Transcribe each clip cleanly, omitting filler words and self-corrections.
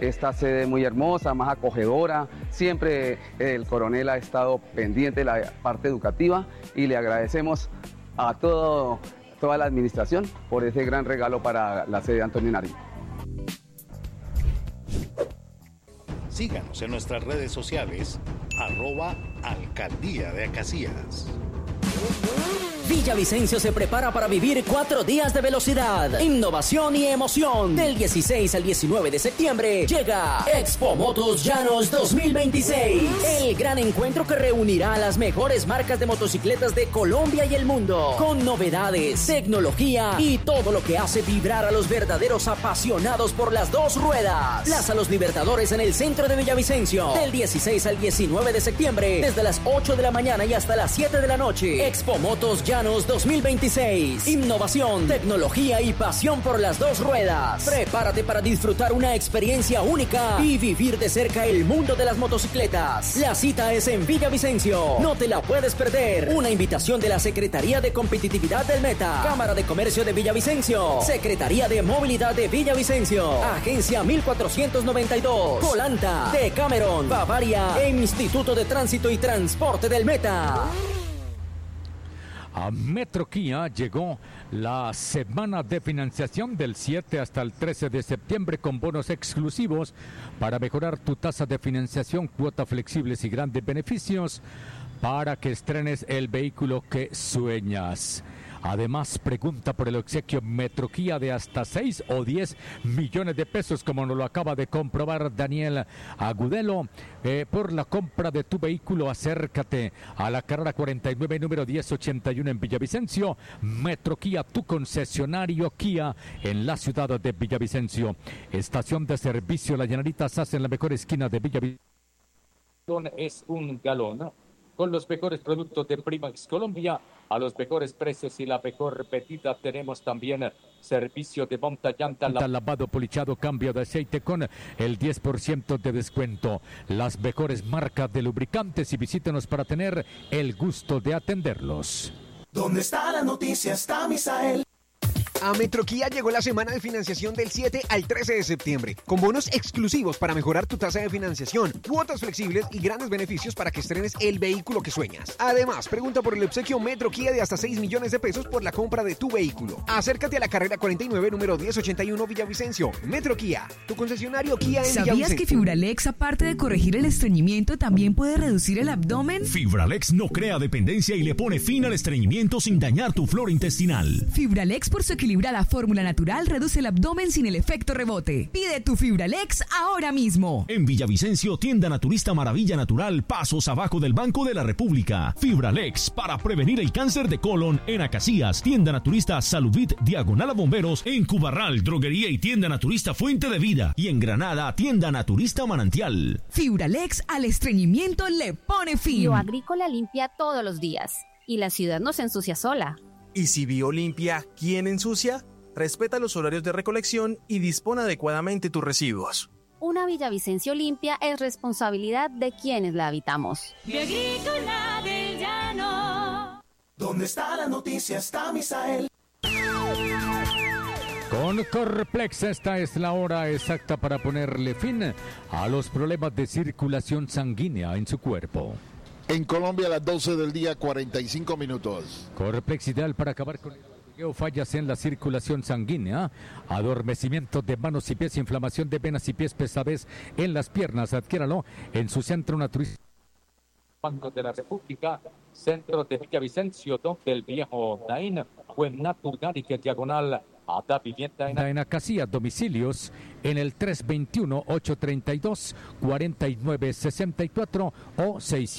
esta sede muy hermosa, más acogedora. Siempre el coronel ha estado pendiente de la parte educativa y le agradecemos a toda la administración por ese gran regalo para la sede Antonio Nariño. Síganos en nuestras redes sociales, @Alcaldía de Acacías. Villavicencio se prepara para vivir 4 días de velocidad, innovación y emoción. Del 16 al 19 de septiembre llega Expo Motos Llanos 2026. El gran encuentro que reunirá a las mejores marcas de motocicletas de Colombia y el mundo. Con novedades, tecnología y todo lo que hace vibrar a los verdaderos apasionados por las dos ruedas. Plaza Los Libertadores en el centro de Villavicencio. Del 16 al 19 de septiembre, desde las 8 de la mañana y hasta las 7 de la noche. Expo Motos Llanos 2026. Innovación, tecnología y pasión por las dos ruedas. Prepárate para disfrutar una experiencia única y vivir de cerca el mundo de las motocicletas. La cita es en Villavicencio. No te la puedes perder. Una invitación de la Secretaría de Competitividad del Meta, Cámara de Comercio de Villavicencio, Secretaría de Movilidad de Villavicencio, Agencia 1492, Colanta, Decameron, Bavaria e Instituto de Tránsito y Transporte del Meta. A Metro Kia llegó la semana de financiación del 7 hasta el 13 de septiembre con bonos exclusivos para mejorar tu tasa de financiación, cuotas flexibles y grandes beneficios para que estrenes el vehículo que sueñas. Además, pregunta por el obsequio Metro Kia de hasta 6 o 10 millones de pesos, como nos lo acaba de comprobar Daniel Agudelo. Por la compra de tu vehículo, acércate a la carrera 49, número 1081 en Villavicencio. Metro Kia, tu concesionario Kia en la ciudad de Villavicencio. Estación de servicio La Llanarita SAS en la mejor esquina de Villavicencio. Es un galón con los mejores productos de Primax Colombia a los mejores precios y la mejor pedida. Tenemos también servicio de monta llanta, lavado, polichado, cambio de aceite con el 10% de descuento. Las mejores marcas de lubricantes, y visítenos para tener el gusto de atenderlos. ¿Dónde está la noticia? Está Misael. A Metro Kia llegó la semana de financiación del 7 al 13 de septiembre, con bonos exclusivos para mejorar tu tasa de financiación, cuotas flexibles y grandes beneficios para que estrenes el vehículo que sueñas. Además, pregunta por el obsequio Metro Kia de hasta 6 millones de pesos por la compra de tu vehículo. Acércate a la carrera 49, número 1081 Villavicencio. Metro Kia, tu concesionario Kia en ¿Sabías Villavicencio? que Fibralex, aparte de corregir el estreñimiento, también puede reducir el abdomen? Fibralex no crea dependencia y le pone fin al estreñimiento sin dañar tu flora intestinal. Fibralex, por su equilibrada fórmula natural, reduce el abdomen sin el efecto rebote. Pide tu Fibralex ahora mismo. En Villavicencio, tienda naturista Maravilla Natural, pasos abajo del Banco de la República. Fibralex, para prevenir el cáncer de colon. En Acacías, tienda naturista Saludit, diagonal a Bomberos. En Cubarral, droguería y tienda naturista Fuente de Vida. Y en Granada, tienda naturista Manantial. Fibralex al estreñimiento le pone fin. Bioagrícola limpia todos los días y la ciudad no se ensucia sola. Y si Biolimpia, ¿quién ensucia? Respeta los horarios de recolección y dispone adecuadamente tus residuos. Una Villavicencio limpia es responsabilidad de quienes la habitamos. Bioagrícola del Llano. ¿Dónde está la noticia? Está Misael. Con Corplex, esta es la hora exacta para ponerle fin a los problemas de circulación sanguínea en su cuerpo. En Colombia, a las 12 del día, 45 minutos. Corplex, ideal para acabar con fallas en la circulación sanguínea, adormecimiento de manos y pies, inflamación de venas y pies, pesadez en las piernas. Adquiéralo en su centro naturista. Banco de la República, centro de Villavicencio, del Viejo Naín, Buen Natural y que diagonal a da vivienda en Acacías. Domicilios en el 321-832-4964 o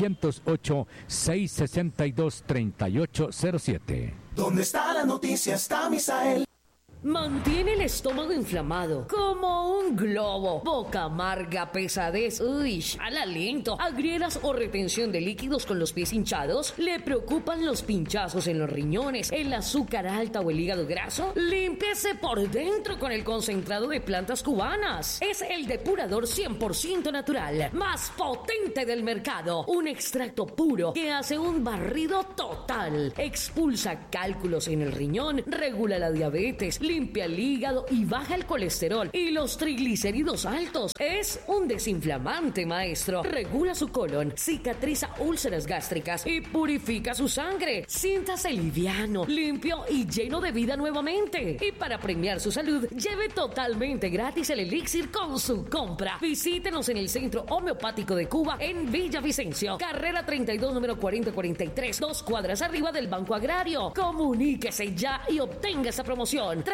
608-662-3807. ¿Dónde está la noticia? Está Misael. Mantiene el estómago inflamado, como un globo, boca amarga, pesadez, al aliento, agrieras o retención de líquidos con los pies hinchados. ¿Le preocupan los pinchazos en los riñones, el azúcar alta o el hígado graso? Límpiese por dentro con el concentrado de plantas cubanas. Es el depurador 100% natural, más potente del mercado. Un extracto puro que hace un barrido total. Expulsa cálculos en el riñón, regula la diabetes, limpia el hígado y baja el colesterol y los triglicéridos altos. Es un desinflamante, maestro. Regula su colon, cicatriza úlceras gástricas y purifica su sangre. Siéntase liviano, limpio y lleno de vida nuevamente. Y para premiar su salud, lleve totalmente gratis el elixir con su compra. Visítenos en el Centro Homeopático de Cuba en Villavicencio, carrera 32, número 4043, 2 cuadras arriba del Banco Agrario. Comuníquese ya y obtenga esa promoción.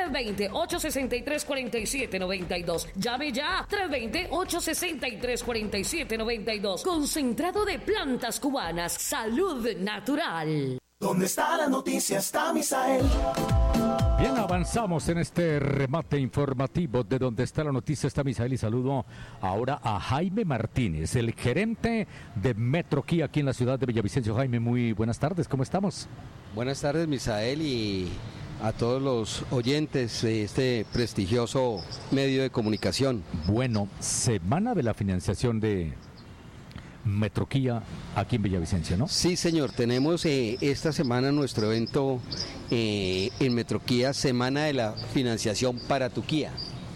320-863-4792. Llame ya. 320-863-4792. Concentrado de plantas cubanas. Salud natural. ¿Dónde está la noticia? Está Misael. Bien, avanzamos en este remate informativo de Donde está la noticia. Está Misael y saludo ahora a Jaime Martínez, el gerente de Metro Kia aquí en la ciudad de Villavicencio. Jaime, muy buenas tardes, ¿cómo estamos? Buenas tardes, Misael, y a todos los oyentes de este prestigioso medio de comunicación. Bueno, semana de la financiación de Metro Kia aquí en Villavicencio, ¿no? Sí, señor, tenemos esta semana nuestro evento en Metro Kia, Semana de la Financiación para tu Kia.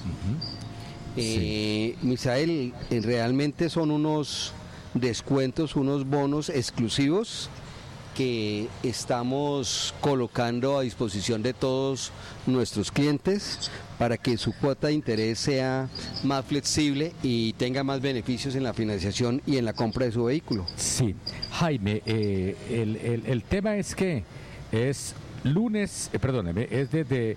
Sí. Misael, realmente son unos descuentos, unos bonos exclusivos que estamos colocando a disposición de todos nuestros clientes para que su cuota de interés sea más flexible y tenga más beneficios en la financiación y en la compra de su vehículo. Sí, Jaime, el tema es que es lunes, perdóneme, es desde,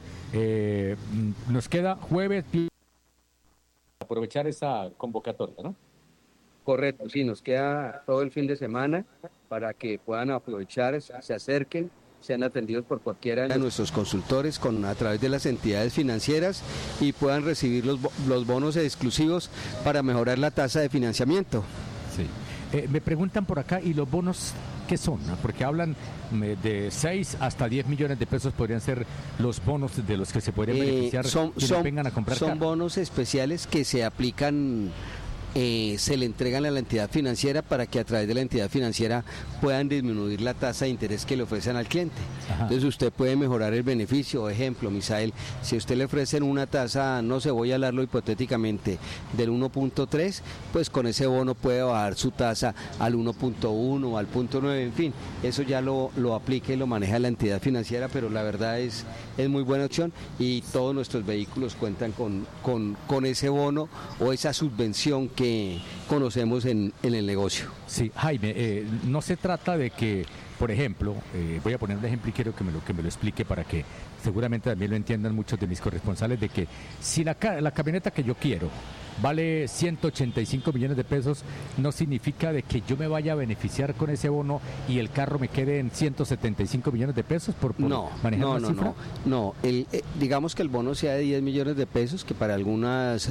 nos queda jueves. Aprovechar esa convocatoria, ¿no? Correcto, sí, nos queda todo el fin de semana para que puedan aprovechar, se acerquen, sean atendidos por cualquiera de nuestros consultores a través de las entidades financieras y puedan recibir los bonos exclusivos para mejorar la tasa de financiamiento. Sí. Me preguntan por acá, ¿y los bonos qué son? Porque hablan de 6 hasta 10 millones de pesos podrían ser los bonos de los que se podrían beneficiar quienes vengan a comprar carro. Son bonos especiales que se aplican, se le entregan a la entidad financiera para que a través de la entidad financiera puedan disminuir la tasa de interés que le ofrecen al cliente. Ajá. Entonces usted puede mejorar el beneficio. Ejemplo, Misael, si a usted le ofrecen una tasa, no sé, voy a hablarlo hipotéticamente, del 1.3, pues con ese bono puede bajar su tasa al 1.1 o al 0.9, en fin, eso ya lo aplica y lo maneja la entidad financiera, pero la verdad es muy buena opción y todos nuestros vehículos cuentan con ese bono o esa subvención que conocemos en el negocio. Sí, Jaime, no se trata de que, por ejemplo, voy a poner un ejemplo y quiero que me lo explique para que seguramente también lo entiendan muchos de mis corresponsales, de que si la camioneta que yo quiero vale 185 millones de pesos, no significa de que yo me vaya a beneficiar con ese bono y el carro me quede en 175 millones de pesos por manejar la cifra. No, digamos que el bono sea de 10 millones de pesos, que para algunas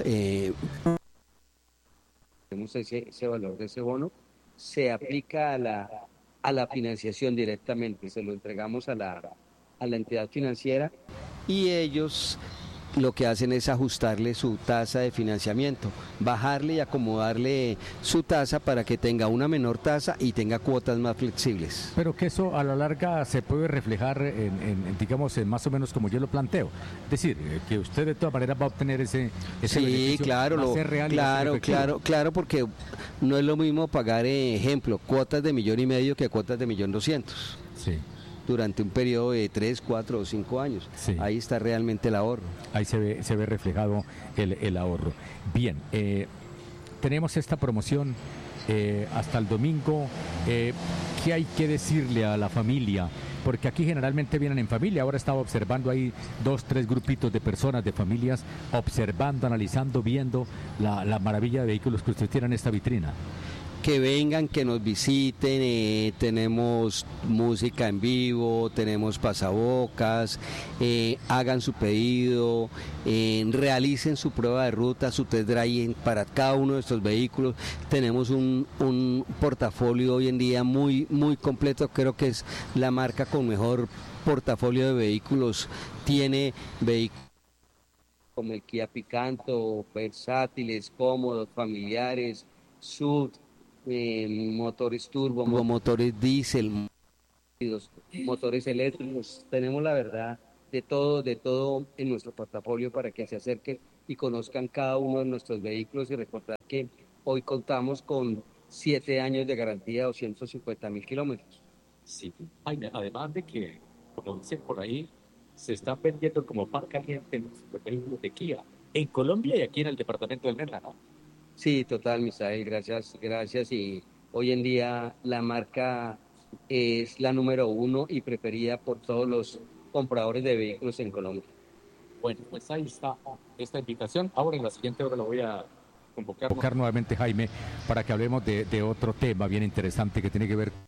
ese valor de ese bono se aplica a la financiación directamente, se lo entregamos a la entidad financiera y ellos lo que hacen es ajustarle su tasa de financiamiento, bajarle y acomodarle su tasa para que tenga una menor tasa y tenga cuotas más flexibles. Pero que eso a la larga se puede reflejar digamos, en más o menos como yo lo planteo. Es decir, que usted de todas maneras va a obtener ese sí, beneficio. Claro, va a ser real claro, porque no es lo mismo pagar, ejemplo, cuotas de 1,5 millones que cuotas de 1.200.000. Sí. Durante un periodo de 3, 4 o 5 años. Sí. Ahí está realmente el ahorro. Ahí se ve reflejado el ahorro. Bien, tenemos esta promoción hasta el domingo. ¿Qué hay que decirle a la familia? Porque aquí generalmente vienen en familia. Ahora estaba observando ahí 2, 3 grupitos de personas, de familias, observando, analizando, viendo la maravilla de vehículos que ustedes tienen en esta vitrina. Que vengan, que nos visiten, tenemos música en vivo, tenemos pasabocas, hagan su pedido, realicen su prueba de ruta, su test drive para cada uno de estos vehículos. Tenemos un portafolio hoy en día muy, muy completo, creo que es la marca con mejor portafolio de vehículos, tiene vehículos como el Kia Picanto, versátiles, cómodos, familiares, SUV, motores turbo, motores diésel, motores eléctricos. Tenemos la verdad de todo en nuestro portafolio para que se acerquen y conozcan cada uno de nuestros vehículos y recordar que hoy contamos con 7 años de garantía de 250.000 kilómetros. Sí, Jaime, además de que, como dicen por ahí, se están vendiendo como pan caliente los vehículos de Kia en Colombia y aquí en el departamento del Meta, ¿no? Sí, total, Misael, gracias. Y hoy en día la marca es la número 1 y preferida por todos los compradores de vehículos en Colombia. Bueno, pues ahí está esta invitación. Ahora en la siguiente hora lo voy a convocar nuevamente, Jaime, para que hablemos de otro tema bien interesante que tiene que ver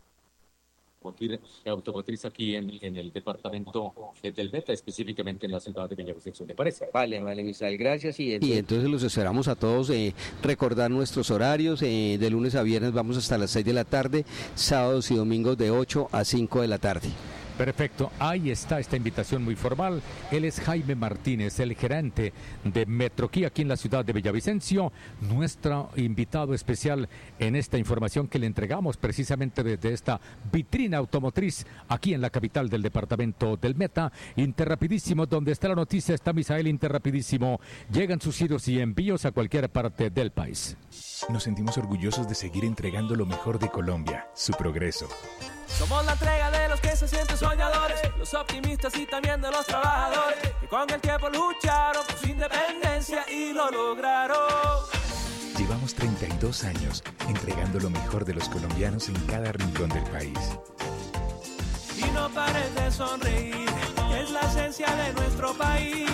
automotriz aquí en el departamento del Meta, específicamente en la ciudad de Villavicencio, ¿le parece? Vale, Misael, gracias. Y entonces los esperamos a todos, recordar nuestros horarios, de lunes a viernes vamos hasta las 6 de la tarde, sábados y domingos de 8 a 5 de la tarde. Perfecto, ahí está esta invitación muy formal. Él es Jaime Martínez, el gerente de Metroquía aquí en la ciudad de Villavicencio, nuestro invitado especial en esta información que le entregamos precisamente desde esta vitrina automotriz aquí en la capital del departamento del Meta. Interrapidísimo, donde está la noticia, está Misael. Interrapidísimo, llegan sus giros y envíos a cualquier parte del país. Nos sentimos orgullosos de seguir entregando lo mejor de Colombia, su progreso. Somos la entrega de los que se sienten soñadores, los optimistas y también de los trabajadores, que con el tiempo lucharon por su independencia y lo lograron. Llevamos 32 años entregando lo mejor de los colombianos en cada rincón del país. Y no pares de sonreír, es la esencia de nuestro país.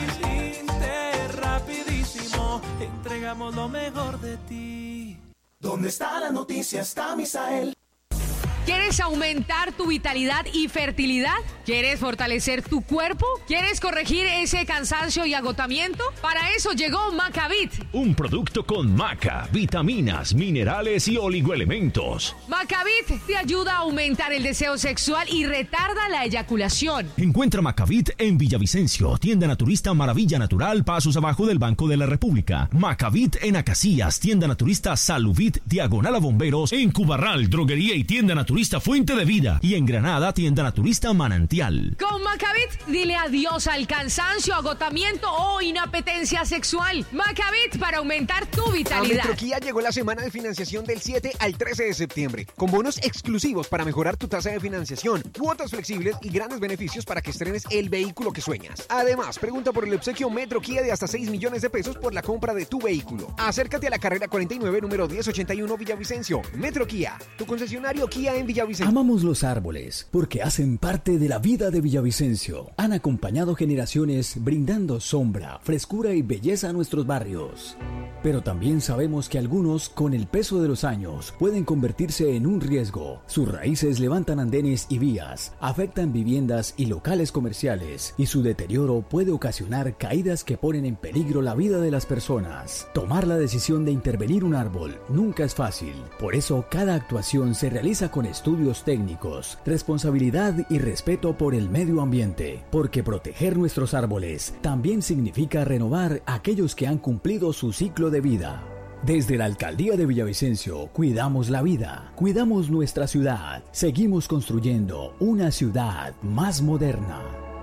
Rapidísimo, entregamos lo mejor de ti. ¿Dónde está la noticia? Está Misael. ¿Quieres aumentar tu vitalidad y fertilidad? ¿Quieres fortalecer tu cuerpo? ¿Quieres corregir ese cansancio y agotamiento? Para eso llegó Macavit. Un producto con maca, vitaminas, minerales y oligoelementos. Macavit te ayuda a aumentar el deseo sexual y retarda la eyaculación. Encuentra Macavit en Villavicencio, tienda naturista Maravilla Natural, pasos abajo del Banco de la República. Macavit en Acacias, tienda naturista Saluvit, diagonal a Bomberos. En Cubarral, droguería y tienda naturista Fuente de Vida, y en Granada, tienda naturista Manantial. Con Macavit, dile adiós al cansancio, agotamiento o inapetencia sexual. Macavit para aumentar tu vitalidad. A Metroquía llegó la semana de financiación del 7 al 13 de septiembre, con bonos exclusivos para mejorar tu tasa de financiación, cuotas flexibles y grandes beneficios para que estrenes el vehículo que sueñas. Además, pregunta por el obsequio Metroquía de hasta 6 millones de pesos por la compra de tu vehículo. Acércate a la carrera 49, número 1081 Villavicencio. Metroquía, tu concesionario Kia en Villavicencio. Amamos los árboles porque hacen parte de la vida de Villavicencio. Han acompañado generaciones brindando sombra, frescura y belleza a nuestros barrios. Pero también sabemos que algunos, con el peso de los años, pueden convertirse en un riesgo. Sus raíces levantan andenes y vías, afectan viviendas y locales comerciales, y su deterioro puede ocasionar caídas que ponen en peligro la vida de las personas. Tomar la decisión de intervenir un árbol nunca es fácil. Por eso, cada actuación se realiza con estudios técnicos, responsabilidad y respeto por el medio ambiente, porque proteger nuestros árboles también significa renovar aquellos que han cumplido su ciclo de vida. Desde la Alcaldía de Villavicencio, cuidamos la vida, cuidamos nuestra ciudad, seguimos construyendo una ciudad más moderna.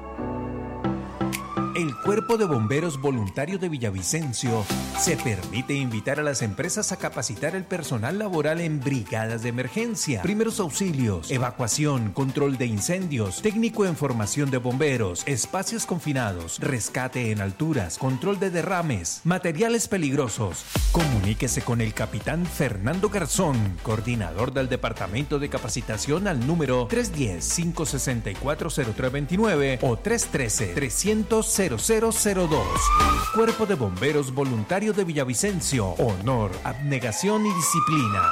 El Cuerpo de Bomberos Voluntarios de Villavicencio se permite invitar a las empresas a capacitar el personal laboral en brigadas de emergencia, primeros auxilios, evacuación, control de incendios, técnico en formación de bomberos, espacios confinados, rescate en alturas, control de derrames, materiales peligrosos. Comuníquese con el capitán Fernando Garzón, coordinador del Departamento de Capacitación, al número 310-564-0329 o 313-300-0002. Cuerpo de Bomberos Voluntarios de Villavicencio. Honor, abnegación y disciplina.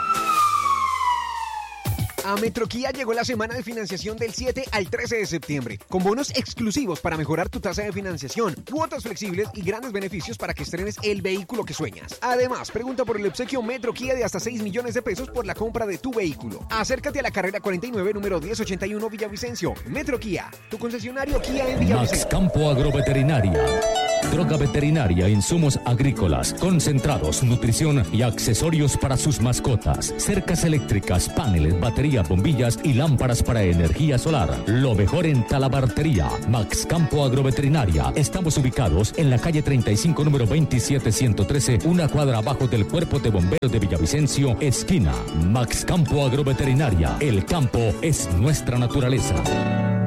A Metroquía llegó la semana de financiación del 7 al 13 de septiembre, con bonos exclusivos para mejorar tu tasa de financiación, cuotas flexibles y grandes beneficios para que estrenes el vehículo que sueñas. Además, pregunta por el obsequio Metroquía de hasta 6 millones de pesos por la compra de tu vehículo. Acércate a la carrera 49, número 1081 Villavicencio. Metroquía, tu concesionario Kia en Villavicencio. Max Campo Agroveterinaria Droga veterinaria, insumos agrícolas, concentrados, nutrición y accesorios para sus mascotas. Cercas eléctricas, paneles, baterías, bombillas y lámparas para energía solar. Lo mejor en Talabartería. Max Campo Agroveterinaria. Estamos ubicados en la calle 35, número 27113, una cuadra abajo del Cuerpo de Bomberos de Villavicencio, esquina. Max Campo Agroveterinaria. El campo es nuestra naturaleza.